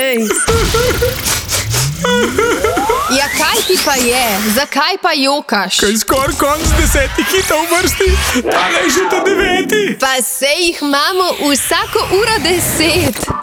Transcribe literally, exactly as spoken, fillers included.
Ja, kaj ti pa je? Zakaj pa jokaš? Kaj skoraj konc desetih hitov vrsti, tale je že ta deveti. Pa sej jih imamo vsako uro deset.